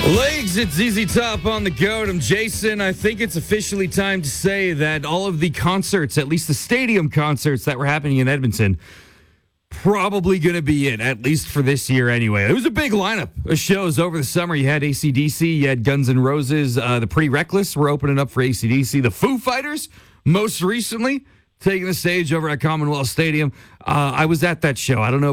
Legs, it's ZZ Top on the go. I'm Jason. I think it's officially time to say that all of the concerts, at least the stadium concerts that were happening in Edmonton, probably going to be it, at least for this year anyway. It was a big lineup of shows over the summer. You had AC/DC, you had Guns N' Roses, the Pretty Reckless were opening up for AC/DC. The Foo Fighters, most recently, taking the stage over at Commonwealth Stadium. I was at that show. I don't know